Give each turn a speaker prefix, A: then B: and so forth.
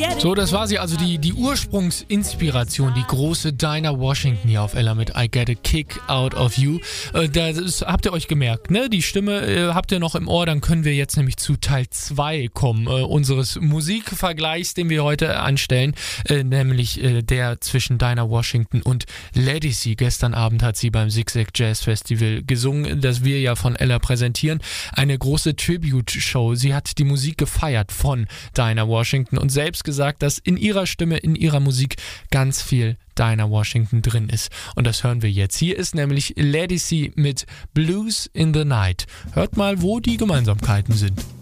A: So, das war sie, also die Ursprungsinspiration, die große Dinah Washington hier auf Ella mit I Get a Kick Out of You. Das habt ihr euch gemerkt, ne? Die Stimme habt ihr noch im Ohr, dann können wir jetzt nämlich zu Teil 2 kommen, unseres Musikvergleichs, den wir heute anstellen, nämlich der zwischen Dinah Washington und Ledisi. Gestern Abend hat sie beim Zigzag Jazz Festival gesungen, das wir ja von Ella präsentieren. Eine große Tribute-Show. Sie hat die Musik gefeiert von Dinah Washington und selbst gesagt, dass in ihrer Stimme, in ihrer Musik ganz viel Dinah Washington drin ist. Und das hören wir jetzt. Hier ist nämlich Ledisi mit Blues in the Night. Hört mal, wo die Gemeinsamkeiten sind.